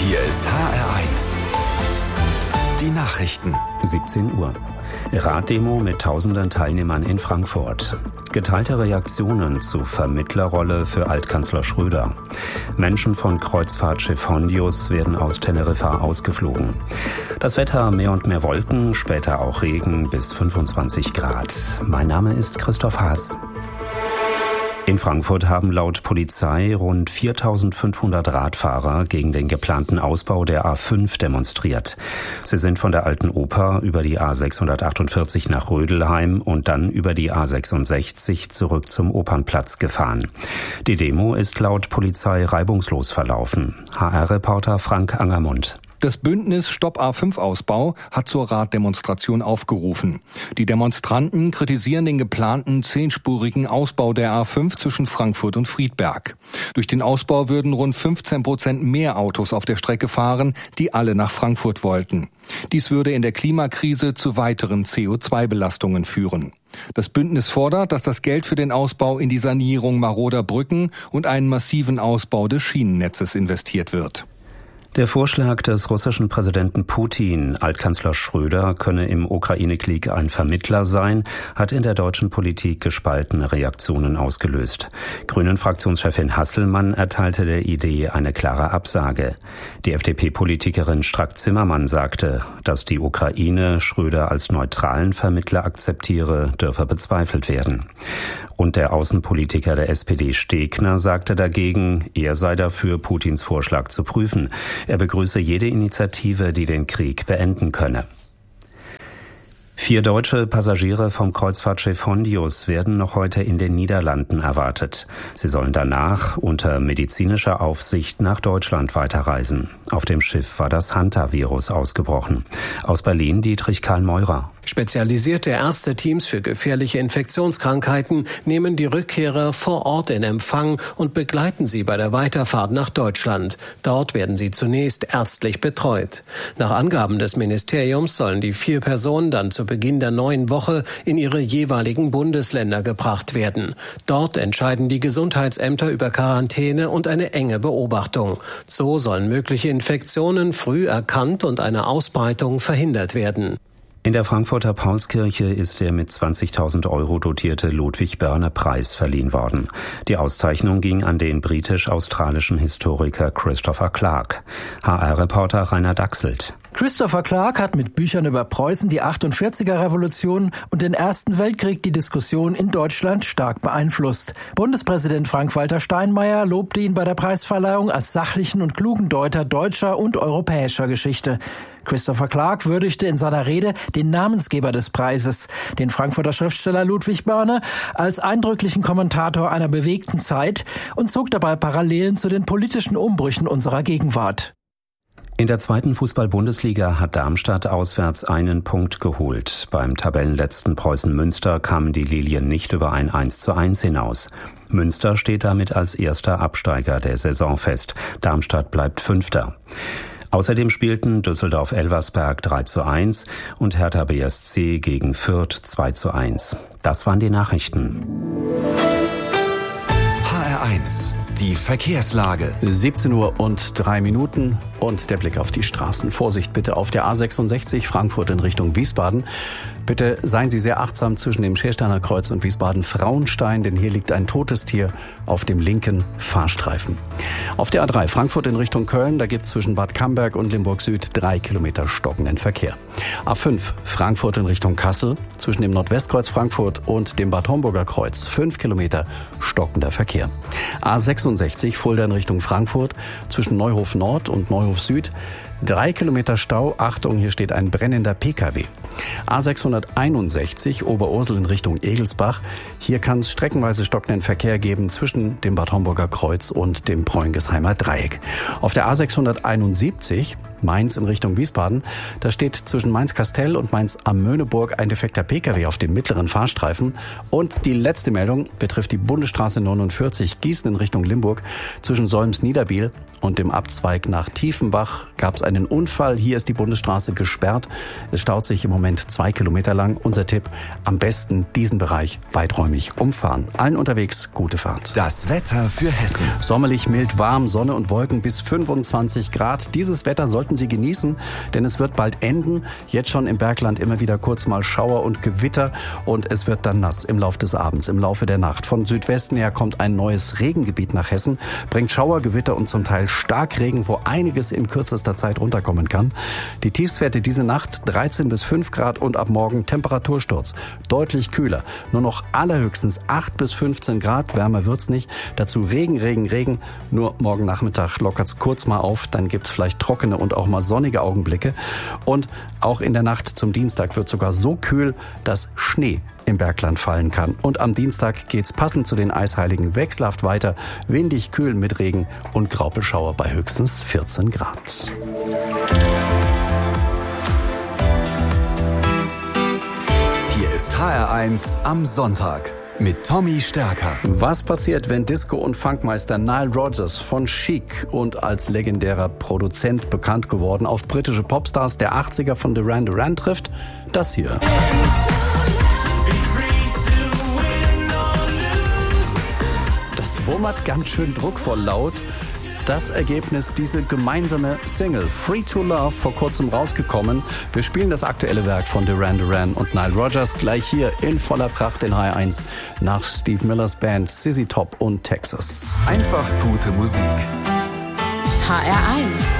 Hier ist HR1. Die Nachrichten. 17 Uhr. Raddemo mit tausenden Teilnehmern in Frankfurt. Geteilte Reaktionen zu Vermittlerrolle für Altkanzler Schröder. Menschen von Kreuzfahrtschiff Hondius werden aus Teneriffa ausgeflogen. Das Wetter: mehr und mehr Wolken, später auch Regen bis 25 Grad. Mein Name ist Christoph Haas. In Frankfurt haben laut Polizei rund 4.500 Radfahrer gegen den geplanten Ausbau der A5 demonstriert. Sie sind von der Alten Oper über die A648 nach Rödelheim und dann über die A66 zurück zum Opernplatz gefahren. Die Demo ist laut Polizei reibungslos verlaufen. HR-Reporter Frank Angermund. Das Bündnis Stopp A5-Ausbau hat zur Raddemonstration aufgerufen. Die Demonstranten kritisieren den geplanten 10-spurigen Ausbau der A5 zwischen Frankfurt und Friedberg. Durch den Ausbau würden rund 15% mehr Autos auf der Strecke fahren, die alle nach Frankfurt wollten. Dies würde in der Klimakrise zu weiteren CO2-Belastungen führen. Das Bündnis fordert, dass das Geld für den Ausbau in die Sanierung maroder Brücken und einen massiven Ausbau des Schienennetzes investiert wird. Der Vorschlag des russischen Präsidenten Putin, Altkanzler Schröder könne im Ukraine-Krieg ein Vermittler sein, hat in der deutschen Politik gespaltene Reaktionen ausgelöst. Grünen-Fraktionschefin Hasselmann erteilte der Idee eine klare Absage. Die FDP-Politikerin Strack-Zimmermann sagte, dass die Ukraine Schröder als neutralen Vermittler akzeptiere, dürfe bezweifelt werden. Und der Außenpolitiker der SPD Stegner sagte dagegen, er sei dafür, Putins Vorschlag zu prüfen. Er begrüße jede Initiative, die den Krieg beenden könne. 4 deutsche Passagiere vom Kreuzfahrtschiff Hondius werden noch heute in den Niederlanden erwartet. Sie sollen danach unter medizinischer Aufsicht nach Deutschland weiterreisen. Auf dem Schiff war das Hantavirus ausgebrochen. Aus Berlin Dietrich Karl-Meurer. Spezialisierte Ärzteteams für gefährliche Infektionskrankheiten nehmen die Rückkehrer vor Ort in Empfang und begleiten sie bei der Weiterfahrt nach Deutschland. Dort werden sie zunächst ärztlich betreut. Nach Angaben des Ministeriums sollen die 4 Personen dann zu Beginn der neuen Woche in ihre jeweiligen Bundesländer gebracht werden. Dort entscheiden die Gesundheitsämter über Quarantäne und eine enge Beobachtung. So sollen mögliche Infektionen früh erkannt und eine Ausbreitung verhindert werden. In der Frankfurter Paulskirche ist der mit 20.000 € dotierte Ludwig-Börne-Preis verliehen worden. Die Auszeichnung ging an den britisch-australischen Historiker Christopher Clark. HR-Reporter Rainer Dachselt. Christopher Clark hat mit Büchern über Preußen, die 48er-Revolution und den Ersten Weltkrieg die Diskussion in Deutschland stark beeinflusst. Bundespräsident Frank-Walter Steinmeier lobte ihn bei der Preisverleihung als sachlichen und klugen Deuter deutscher und europäischer Geschichte. Christopher Clark würdigte in seiner Rede den Namensgeber des Preises, den Frankfurter Schriftsteller Ludwig Börne, als eindrücklichen Kommentator einer bewegten Zeit und zog dabei Parallelen zu den politischen Umbrüchen unserer Gegenwart. In der 2. Fußball-Bundesliga hat Darmstadt auswärts einen Punkt geholt. Beim Tabellenletzten Preußen Münster kamen die Lilien nicht über ein 1:1 hinaus. Münster steht damit als erster Absteiger der Saison fest. Darmstadt bleibt 5. Außerdem spielten Düsseldorf-Elversberg 3:1 und Hertha BSC gegen Fürth 2:1. Das waren die Nachrichten. HR1. Die Verkehrslage. 17 Uhr und 3 Minuten und der Blick auf die Straßen. Vorsicht bitte auf der A66 Frankfurt in Richtung Wiesbaden. Bitte seien Sie sehr achtsam zwischen dem Schiersteiner Kreuz und Wiesbaden-Frauenstein, denn hier liegt ein totes Tier auf dem linken Fahrstreifen. Auf der A3 Frankfurt in Richtung Köln, da gibt es zwischen Bad Camberg und Limburg Süd 3 Kilometer stockenden Verkehr. A5 Frankfurt in Richtung Kassel, zwischen dem Nordwestkreuz Frankfurt und dem Bad Homburger Kreuz 5 Kilometer stockender Verkehr. A66 Fulda in Richtung Frankfurt, zwischen Neuhof Nord und Neuhof Süd 3 Kilometer Stau. Achtung, hier steht ein brennender Pkw. A661 Oberursel in Richtung Egelsbach. Hier kann es streckenweise stockenden Verkehr geben zwischen dem Bad Homburger Kreuz und dem Preungesheimer Dreieck. Auf der A671 Mainz in Richtung Wiesbaden, da steht zwischen Mainz-Kastell und Mainz-am-Möhneburg ein defekter Pkw auf dem mittleren Fahrstreifen. Und die letzte Meldung betrifft die Bundesstraße 49 Gießen in Richtung Limburg zwischen Solms-Niederbiel und dem Abzweig nach Tiefenbach gab es einen Unfall. Hier ist die Bundesstraße gesperrt. Es staut sich im Moment 2 Kilometer lang. Unser Tipp, am besten diesen Bereich weiträumig umfahren. Allen unterwegs gute Fahrt. Das Wetter für Hessen. Sommerlich, mild, warm, Sonne und Wolken bis 25 Grad. Dieses Wetter sollten Sie genießen, denn es wird bald enden. Jetzt schon im Bergland immer wieder kurz mal Schauer und Gewitter und es wird dann nass im Laufe des Abends, im Laufe der Nacht. Von Südwesten her kommt ein neues Regengebiet nach Hessen, bringt Schauer, Gewitter und zum Teil Starkregen, wo einiges in kürzester Zeit runterkommen kann. Die Tiefstwerte diese Nacht 13 bis 5 Grad und ab morgen Temperatursturz. Deutlich kühler. Nur noch allerhöchstens 8 bis 15 Grad. Wärmer wird's nicht. Dazu Regen, Regen, Regen. Nur morgen Nachmittag lockert's kurz mal auf. Dann gibt's vielleicht trockene und auch mal sonnige Augenblicke. Und auch in der Nacht zum Dienstag wird sogar so kühl, dass Schnee im Bergland fallen kann. Und am Dienstag geht's passend zu den Eisheiligen wechselhaft weiter. Windig, kühl mit Regen und Graupelschauer bei höchstens 14 Grad. Hier ist HR1 am Sonntag mit Tommy Stärker. Was passiert, wenn Disco- und Funkmeister Nile Rodgers von Chic und als legendärer Produzent bekannt geworden auf britische Popstars der 80er von Duran Duran trifft? Das hier. Das wummert ganz schön druckvoll laut. Das Ergebnis, diese gemeinsame Single Free to Love, vor kurzem rausgekommen. Wir spielen das aktuelle Werk von Duran Duran und Nile Rodgers gleich hier in voller Pracht in HR1 nach Steve Millers Band ZZ Top und Texas. Einfach gute Musik. HR1